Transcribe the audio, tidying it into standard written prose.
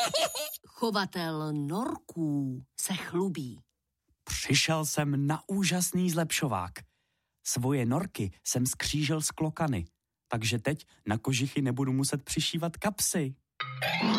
Chovatel norků se chlubí. Přišel jsem na úžasný zlepšovák. Svoje norky jsem skřížil z klokany, takže teď na kožichy nebudu muset přišívat kapsy.